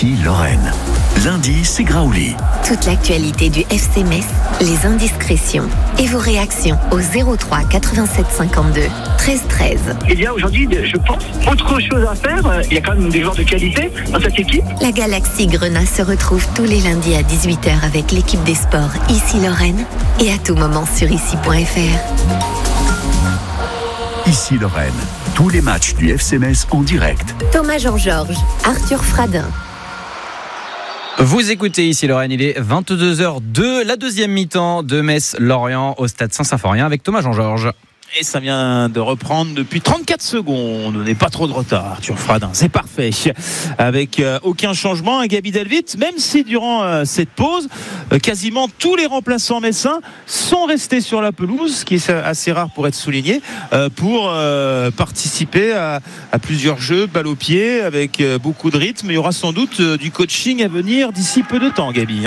Ici Lorraine. Lundi, c'est Graouli. Toute l'actualité du FC Metz, les indiscrétions et vos réactions au 03 87 52 13 13. Il y a aujourd'hui, je pense, autre chose à faire. Il y a quand même des joueurs de qualité dans cette équipe. La Galaxie Grenat se retrouve tous les lundis à 18h avec l'équipe des sports Ici Lorraine et à tout moment sur ici.fr. Ici Lorraine. Tous les matchs du FC Metz en direct. Thomas Jean-Georges, Arthur Fradin. Vous écoutez Ici Lorraine, il est 22h02, la deuxième mi-temps de Metz-Lorient au stade Saint-Symphorien avec Thomas Jean-Georges. Et ça vient de reprendre depuis 34 secondes. On n'est pas trop de retard, Arthur Fradin. C'est parfait. Avec aucun changement, un Gabi Delvitte, même si durant cette pause, quasiment tous les remplaçants messins sont restés sur la pelouse, ce qui est assez rare pour être souligné, pour participer à plusieurs jeux, balle au pied, avec beaucoup de rythme. Il y aura sans doute du coaching à venir d'ici peu de temps, Gabi.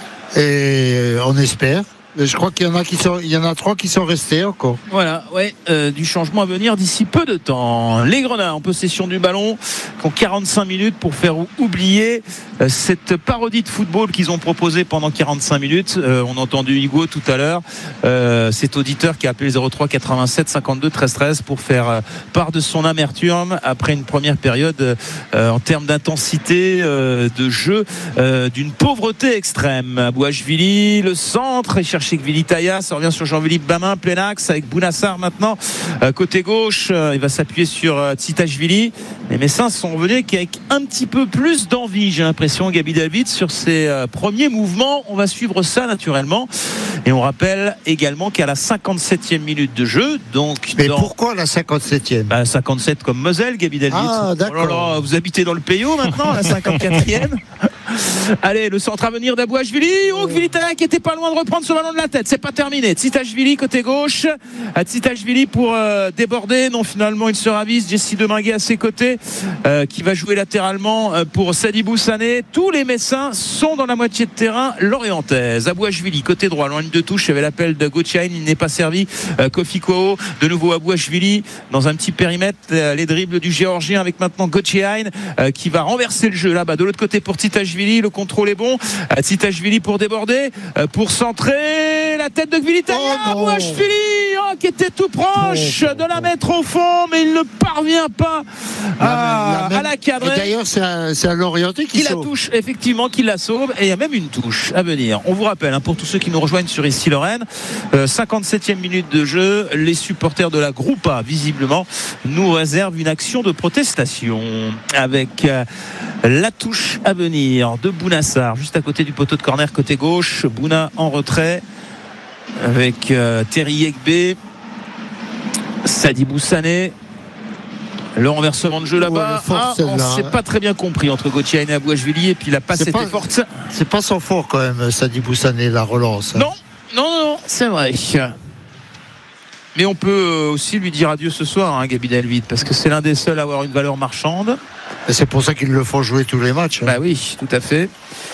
Et on espère. Je crois qu'il y en a 3 qui sont restés encore. Voilà, ouais, du changement à venir d'ici peu de temps. Les Grenats en possession du ballon, qui ont 45 minutes pour faire oublier cette parodie de football qu'ils ont proposée pendant 45 minutes. On a entendu Hugo tout à l'heure, cet auditeur qui a appelé 03 87 52 13 13 pour faire part de son amertume après une première période en termes d'intensité de jeu, d'une pauvreté extrême. Abouachvili, le centre, et chercher Vilitaya, ça revient sur Jean-Philippe Bamin, plein axe avec Bounassar maintenant côté gauche, il va s'appuyer sur Tsitashvili. Les Messins sont revenus avec un petit peu plus d'envie, j'ai l'impression, Gabi David, sur ses premiers mouvements. On va suivre ça naturellement et on rappelle également qu'à la 57e minute de jeu, donc mais pourquoi la 57e? 57 comme Moselle, Gabi David. Ah d'accord. Oh là là, vous habitez dans le Peyo maintenant, la 54e. Allez, le centre à venir d'Abouachvili. Oh, Vilitaya qui était pas loin de reprendre ce ballon de la tête. C'est pas terminé. Tsitashvili côté gauche. Tsitashvili pour déborder. Non, finalement, il se ravise. Jesse Deminguet à ses côtés, qui va jouer latéralement pour Sadibou Sané. Tous les Messins sont dans la moitié de terrain lorientaise. Abouachvili côté droit, loin de touche. Il y avait l'appel de Gauthier. Il n'est pas servi. Kofi Kouao, de nouveau Abouachvili dans un petit périmètre. Les dribbles du Géorgien avec maintenant Gauthier qui va renverser le jeu là-bas de l'autre côté pour Tsitashvili. Le contrôle est bon. Tsitashvili pour déborder, pour centrer. La tête de Vilitaya. Abouachvili qui était tout proche de la mettre au fond, mais il ne parvient pas à la cadrer. Et d'ailleurs, c'est à l'orienté qui la touche, effectivement, qui la sauve. Et il y a même une touche à venir. On vous rappelle, pour tous ceux qui nous rejoignent sur Ici Lorraine, 57e minute de jeu. Les supporters de la Groupa, visiblement, nous réservent une action de protestation avec la touche à venir de Bounassar juste à côté du poteau de corner côté gauche. Bouna en retrait avec Terry Yekbe, Sadibou Sané. Le renversement de jeu là-bas, on ne s'est pas très bien compris entre Gauthier et Abouachvili, et puis la passe était forte. C'est pas son fort quand même, Sadibou Sané, la relance. Non, c'est vrai. Mais on peut aussi lui dire adieu ce soir, Gabi Delvitte, parce que c'est l'un des seuls à avoir une valeur marchande. Et c'est pour ça qu'ils le font jouer tous les matchs. Bah oui, tout à fait.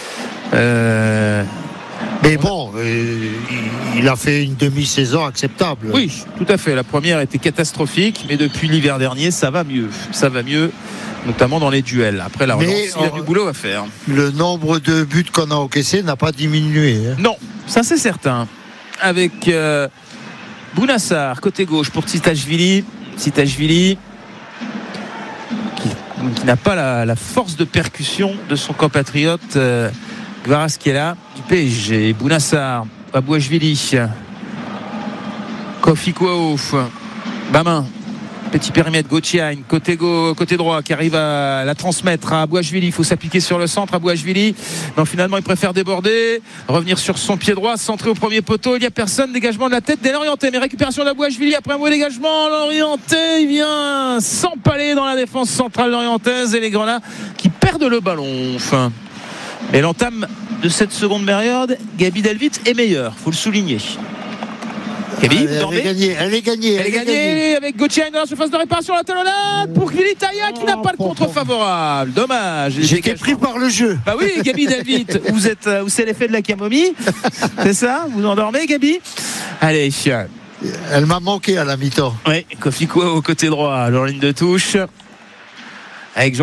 Mais bon, il a fait une demi-saison acceptable. Oui, tout à fait. La première était catastrophique, mais depuis l'hiver dernier, ça va mieux. Ça va mieux, notamment dans les duels. Après la relance, il y a du boulot à faire. Le nombre de buts qu'on a encaissés n'a pas diminué. Non, ça c'est certain. Avec Bounassar, côté gauche pour Tsitashvili qui n'a pas la force de percussion de son compatriote Kvaratskhelia du PSG. Bounassar, Abouachvili, Kofi Kouao, Bamin, petit périmètre, Gauthier côté droit qui arrive à la transmettre à Abouachvili. Il faut s'appliquer sur le centre. Abouachvili, non, finalement il préfère déborder, revenir sur son pied droit, centrer au premier poteau. Il n'y a personne, dégagement de la tête dès l'orienté, mais récupération d'Abouachvili après un beau dégagement. L'orienté, il vient s'empaler dans la défense centrale lorientaise, et les Grenats qui perdent le ballon. Enfin, et l'entame de cette seconde période, Gabi Delvitte est meilleure, faut le souligner. Gabi, elle est gagnée avec Gauthier dans la surface de réparation, la talonnade pour Vilitaya qui n'a pas le contre favorable. Dommage. J'étais pris par le jeu. Bah oui, Gabi Delvitte, vous c'est l'effet de la camomille, c'est ça? Vous endormez, Gabi? Allez. Elle m'a manqué à la mi-temps. Oui, Kofi Kouao au côté droit, en ligne de touche. Avec